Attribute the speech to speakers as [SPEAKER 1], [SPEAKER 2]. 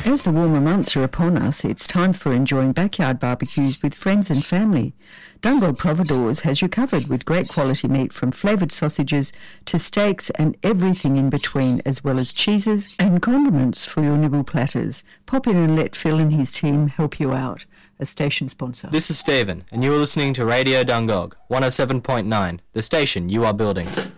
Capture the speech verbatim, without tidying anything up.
[SPEAKER 1] As the warmer months are upon us, it's time for enjoying backyard barbecues with friends and family. Dungog Providores has you covered with great quality meat from flavoured sausages to steaks and everything in between, as well as cheeses and condiments for your nibble platters. Pop in and let Phil and his team help you out. A station sponsor.
[SPEAKER 2] This is Stephen, and you are listening to Radio Dungog, one oh seven point nine, the station you are building.